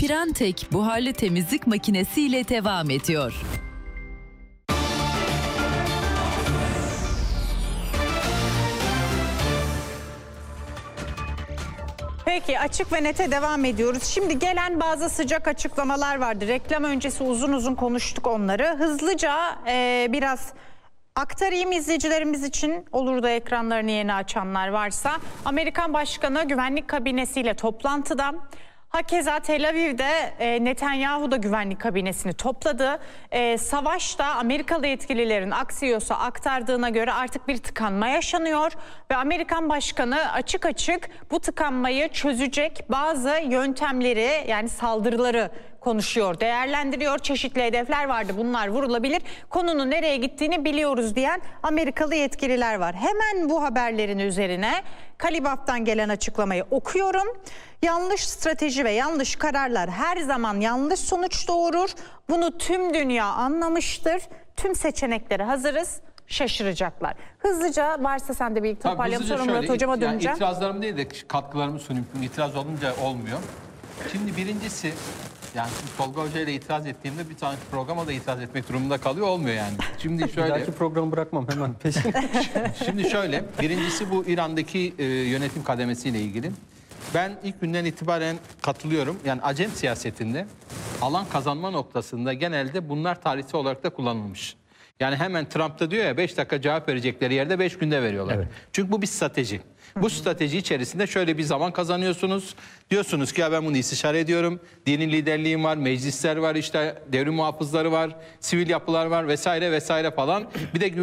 Pirantek buharlı temizlik makinesiyle devam ediyor. Peki, Açık ve Net'e devam ediyoruz. Şimdi gelen bazı sıcak açıklamalar vardı. Reklam öncesi uzun uzun konuştuk onları. Hızlıca biraz aktarayım izleyicilerimiz için, olur da ekranlarını yeni açanlar varsa. Amerikan Başkanı güvenlik kabinesiyle toplantıda. Hakeza Tel Aviv'de Netanyahu da güvenlik kabinesini topladı. Savaşta Amerikalı yetkililerin Axios'a aktardığına göre artık bir tıkanma yaşanıyor. Ve Amerikan Başkanı açık açık bu tıkanmayı çözecek bazı yöntemleri, yani saldırıları konuşuyor, değerlendiriyor. Çeşitli hedefler vardı, bunlar vurulabilir. Konunun nereye gittiğini biliyoruz diyen Amerikalı yetkililer var. Hemen bu haberlerin üzerine Kalibaf'tan gelen açıklamayı okuyorum. Yanlış strateji ve yanlış kararlar her zaman yanlış sonuç doğurur. Bunu tüm dünya anlamıştır. Tüm seçeneklere hazırız. Şaşıracaklar. Hızlıca varsa sen de bir toparlayalım. Sonra Murat Hocama döneceğim. İtirazlarım değil de katkılarımı sunayım. İtiraz olunca olmuyor. Şimdi birincisi, yani Tolga Hoca ile itiraz ettiğimde bir tane programa da itiraz etmek durumunda kalıyor, olmuyor yani. Şimdi şöyle. Belki programı bırakmam hemen peşin. Şimdi şöyle, birincisi bu İran'daki yönetim kademesiyle ilgili. Ben ilk günden itibaren katılıyorum. Yani acem siyasetinde alan kazanma noktasında genelde bunlar tarihsel olarak da kullanılmış. Yani hemen Trump'ta diyor ya, 5 dakika cevap verecekleri yerde 5 günde veriyorlar. Evet. Çünkü bu bir strateji. Bu strateji içerisinde şöyle bir zaman kazanıyorsunuz. Diyorsunuz ki ya ben bunu istişare ediyorum. Dinin liderliğim var, meclisler var, işte devrim muhafızları var, sivil yapılar var vesaire vesaire falan. Bir de